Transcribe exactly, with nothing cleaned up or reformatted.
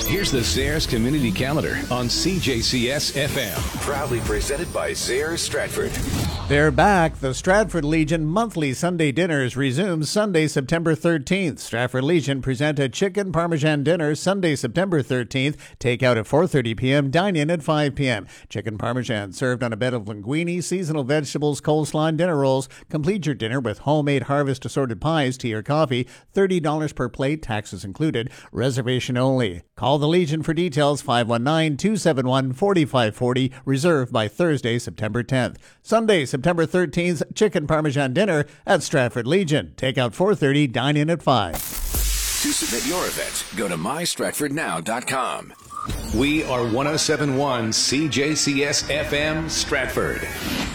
Here's the Zehrs Community Calendar on C J C S F M. Proudly presented by Zehrs Stratford. They're back. The Stratford Legion monthly Sunday dinners resume Sunday, September thirteenth. Stratford Legion present a chicken parmesan dinner Sunday, September thirteenth. Take out at four thirty p.m., dine in at five p.m. Chicken parmesan served on a bed of linguine, seasonal vegetables, coleslaw, and dinner rolls. Complete your dinner with homemade harvest assorted pies, tea, or coffee. thirty dollars per plate, taxes included. Reservation only. Call the Legion for details, five one nine, two seven one, four five four zero. Reserved by Thursday, September tenth. Sunday, September thirteenth, chicken parmesan dinner at Stratford Legion. Take out four thirty, dine in at five. To submit your event, go to my stratford now dot com. We are one oh seven point one C J C S F M Stratford.